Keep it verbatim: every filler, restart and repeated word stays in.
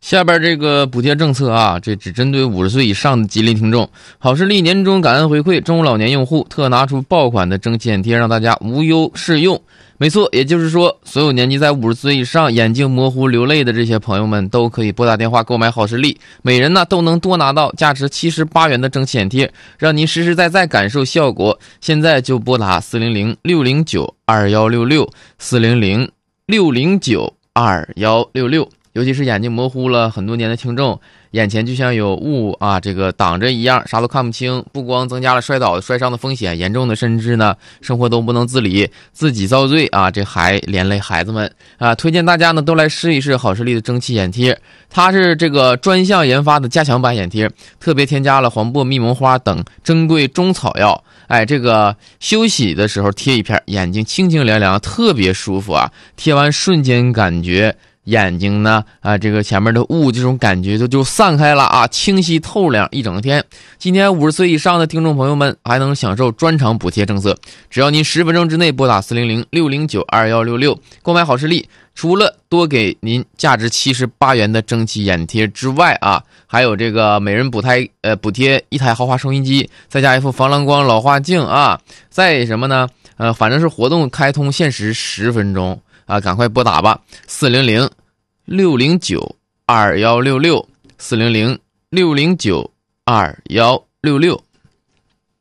下边这个补贴政策啊，这只针对五十岁以上的吉林听众。好视力年终感恩回馈中老年用户特拿出爆款的蒸汽眼贴，让大家无忧试用。没错，也就是说，所有年纪在五十岁以上、眼睛模糊流泪的这些朋友们，都可以拨打电话购买好视力，每人呢都能多拿到价值七十八元的蒸汽眼贴，让您实实在在感受效果。现在就拨打四零零六零九二一六六四零零六零九二一六六。尤其是眼睛模糊了很多年的听众，眼前就像有雾啊，这个挡着一样，啥都看不清，不光增加了摔倒摔伤的风险，严重的甚至呢生活都不能自理，自己遭罪啊，这还连累孩子们啊。推荐大家呢都来试一试好视力的蒸汽眼贴，它是这个专项研发的加强版眼贴，特别添加了黄柏、蜜蒙花等珍贵中草药。哎，这个休息的时候贴一片，眼睛清清凉凉，特别舒服啊，贴完瞬间感觉眼睛呢啊，这个前面的雾这种感觉就就散开了啊，清晰透亮一整天。今天五十岁以上的听众朋友们还能享受专场补贴政策，只要您十分钟之内拨打四零零六零九二一六六购买好视力，除了多给您价值七十八元的蒸汽眼贴之外啊，还有这个每人补台呃补贴一台豪华收音机，再加一副防蓝光老花镜啊，再什么呢？呃，反正是活动开通限时十分钟。啊，赶快拨打吧，四零零六零九二一六六，四零零六零九二一六六。